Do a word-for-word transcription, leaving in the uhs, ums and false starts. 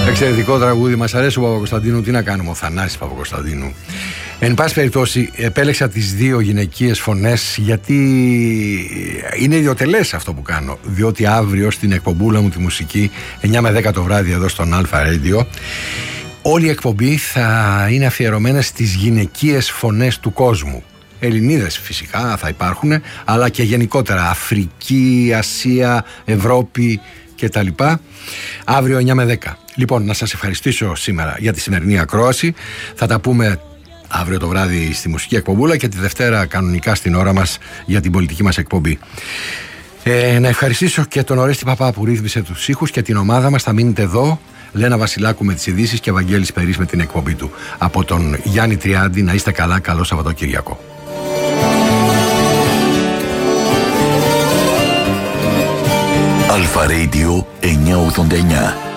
Εξαιρετικό τραγούδι, μας αρέσει ο Παπακοσταντίνου. Τι να κάνουμε, ο Θανάσης Παπακοσταντίνου. Εν πάση περιπτώσει, επέλεξα τις δύο γυναικείες φωνές γιατί είναι ιδιωτελές αυτό που κάνω. Διότι αύριο στην εκπομπούλα μου τη μουσική, εννιά με δέκα το βράδυ εδώ στον Αλφα Radio, όλη η εκπομπή θα είναι αφιερωμένη στις γυναικείες φωνές του κόσμου. Ελληνίδες φυσικά θα υπάρχουν, αλλά και γενικότερα Αφρική, Ασία, Ευρώπη κτλ. Αύριο εννιά με δέκα. Λοιπόν, να σας ευχαριστήσω σήμερα για τη σημερινή ακρόαση. Θα τα πούμε αύριο το βράδυ στη μουσική εκπομπούλα και τη Δευτέρα κανονικά στην ώρα μας για την πολιτική μας εκπομπή. Ε, να ευχαριστήσω και τον Ορέστη Παπά που ρύθμισε τους ήχους και την ομάδα μας. Θα μείνετε εδώ. Λένα Βασιλάκου με τις ειδήσεις και Βαγγέλης Περής με την εκπομπή του. Από τον Γιάννη Τριάντη, να είστε καλά. Καλό Σαββατοκύριακο. Αλφα Radio εννιακόσια ογδόντα εννιά.